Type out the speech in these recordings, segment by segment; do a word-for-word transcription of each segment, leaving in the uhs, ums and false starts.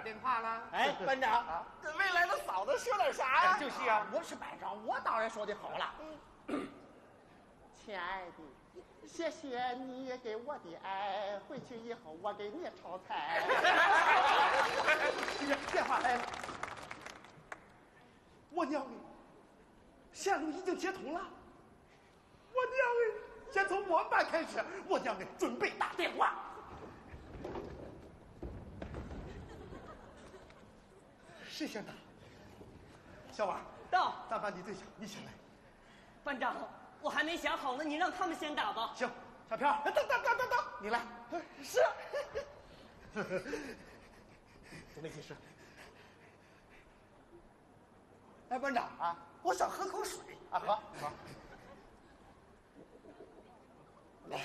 电话了。 哎，班长，啊、跟未来的嫂子说点啥呀、 哎？就是呀、啊， 我是班长，我当然说的好了。嗯，亲爱的，谢谢你给我的爱，回去以后我给你炒菜。电话来了，我娘哎，线路已经接通了。我娘哎，先从我们班开始，我娘哎准备打电话。谁先打？小王到， 咱班的队长，你先来。 班长，我还没想好呢，你让他们先打吧。 行，小飘，等等等等等，你来。是。准备计时。哎，班长啊，我想喝口水啊，喝喝。哎，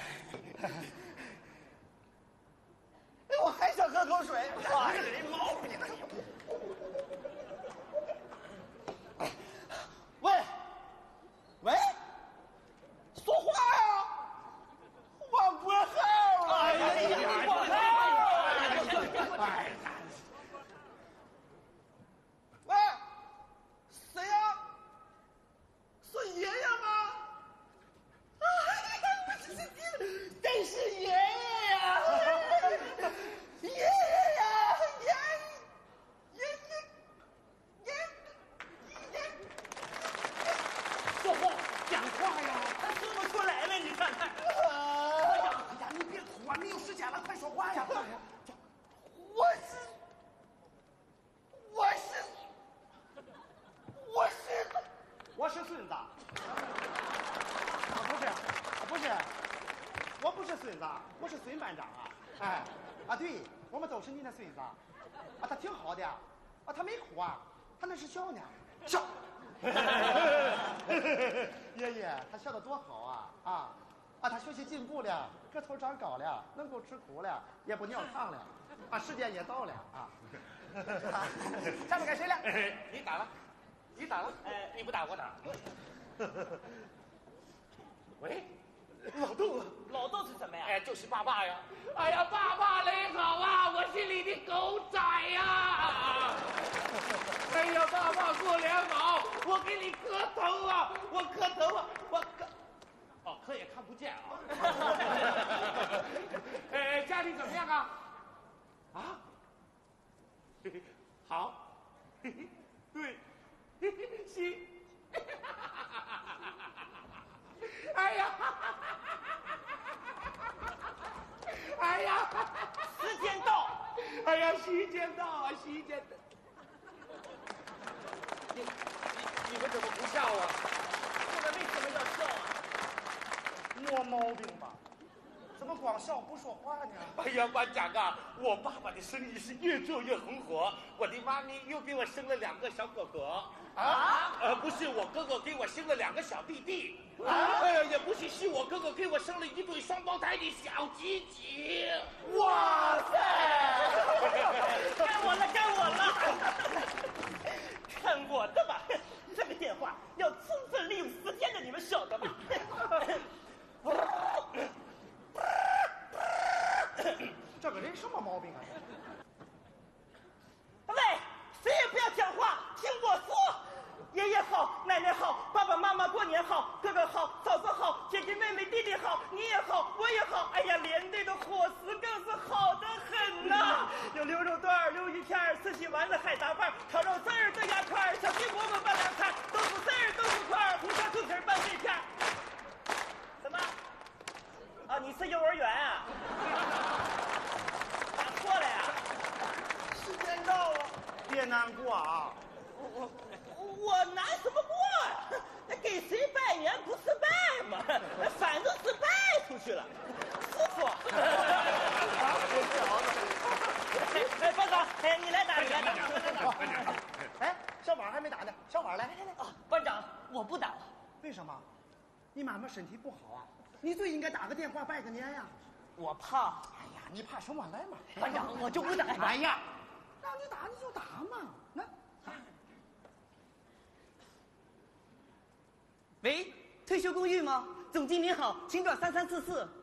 我还想喝口水。哎，这人毛病呢。喂，喂，说话呀！我不好了。哎呀，我好！哎呀，喂，谁呀？是爷爷吗？真是爷爷呀！爷爷呀！爷爷爷爷爷。 说话，讲话呀！ 他说不出来了，你看看。 哎呀，哎呀，你别哭啊，没有时间了，快说话呀！ 我是，我是，我是，我是孙子。啊，不是，不是，我不是孙子，我是孙班长啊！哎，啊，对，我们都是你的孙子。啊，他挺好的，啊，他没哭啊，他那是笑呢，笑。爷爷，他笑得多好啊！啊啊，他学习进步了，个头长高了，能够吃苦了，也不尿炕了，啊，时间也到了啊！下面该谁了？ 你打了，你打了，哎，你不打我打。喂， 老豆啊， 老豆是什么呀？ 哎，就是爸爸呀！哎呀，爸爸你好啊，我是你的狗仔呀！哎呀，爸爸过年好，我给你磕头啊，我磕头啊，我磕。哦，磕也看不见啊。呃，家里怎么样啊？啊？好。对。行。哎呀！哎呀！ 时间到！ 哎呀，时间到啊，时间到！你你你们怎么不笑啊？ 这个为什么要笑啊？ 没毛病吧？怎么光笑不说话呢？ 哎呀，班长啊，我爸爸的生意是越做越红火，我的妈咪又给我生了两个小哥哥。啊？呃，不是，我哥哥给我生了两个小弟弟。啊？呃，也不是，是我哥哥给我生了一对双胞胎的小鸡鸡。 哇塞！ 该我了，该我了！看我的吧！这个电话要充分利用时间的，你们晓得吗？ 这个人什么毛病啊？ 喂，谁也不要讲话，听我说。爷爷好，奶奶好，爸爸妈妈过年好，哥哥好，嫂子好，姐姐妹妹弟弟好，你也好，我也好。哎呀，连队的伙食更是好得很呐、嗯！有牛肉段、溜鱼片、四喜丸子、海杂饭、炒肉丝儿、豆芽块、小鸡饽饽拌凉菜、豆腐丝儿、豆腐块、红烧猪皮拌碎片。什么？啊，你是幼儿园啊？打错了呀！ 时间到了，别难过啊！ 我我我难什么过呀？那给谁拜年不是拜吗？反正是拜出去了。师傅，哎，班长，哎，你来打，你来打，来打。 哎，小王还没打呢，小王来来来来。 啊，班长，我不打了。 为什么？你妈妈身体不好啊，你最应该打个电话拜个年呀。 我怕。 哎呀，你怕什么？来嘛。 班长，我就不打。 哎呀，让你打你就打嘛，那。 喂，退休公寓吗？总经理好，请转三三四四。